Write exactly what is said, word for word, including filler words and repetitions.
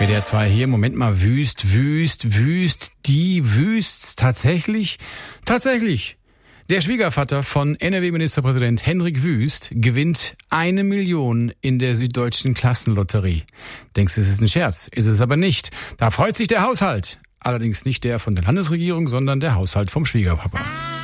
D R zwei hier. Moment mal, wüst, wüst, wüst. Die wüst's tatsächlich? Tatsächlich. Der Schwiegervater von N R W-Ministerpräsident Hendrik Wüst gewinnt eine Million in der Süddeutschen Klassenlotterie. Denkst du, es ist ein Scherz? Ist es aber nicht. Da freut sich der Haushalt. Allerdings nicht der von der Landesregierung, sondern der Haushalt vom Schwiegerpapa.